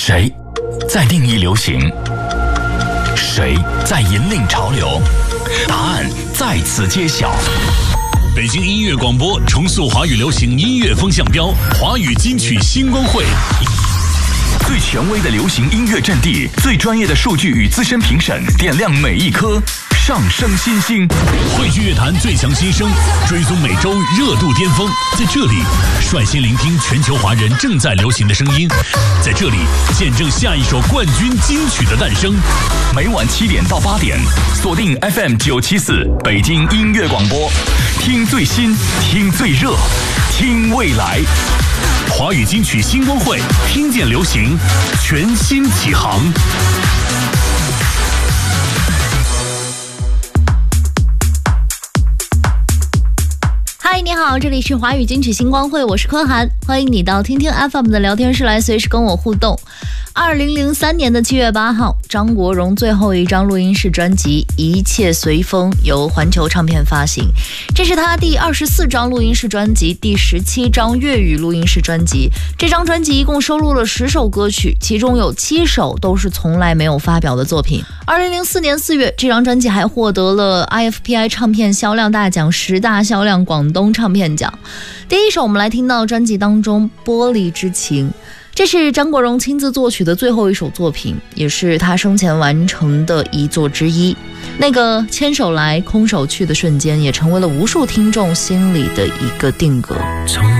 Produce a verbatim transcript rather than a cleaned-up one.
谁在定义流行？谁在引领潮流？答案在此揭晓。 北京音乐广播重塑华语流行音乐风向标，华语金曲星光会。 最权威的流行音乐阵地，最专业的数据与资深评审，点亮每一颗上升新星。 汇聚乐坛最强新声，追踪每周热度巅峰，在这里率先聆听全球华人正在流行的声音，在这里见证下一首冠军金曲的诞生。 每晚七点到八点，锁定 F M 九七四北京音乐广播，听最新，听最热，听未来。 华语金曲星光会，听见流行，全新启航。 嗨，你好，这里是华语金曲星光会，我是柯涵，欢迎你到听听 F M 的聊天室来随时跟我互动。二零零三年的七月八号，张国荣最后一张录音室专辑《一切随风》由环球唱片发行，这是他第二十四张录音室专辑，第十七张粤语录音室专辑。这张专辑一共收录了十首歌曲，其中有七首都是从来没有发表的作品。二零零四年四月，这张专辑还获得了 I F P I 唱片销量大奖十大销量广东唱片奖。第一首我们来听到专辑当中《玻璃之情》，这是张国荣亲自作曲的最后一首作品，也是他生前完成的遗作之一。那个牵手来空手去的瞬间，也成为了无数听众心里的一个定格。 从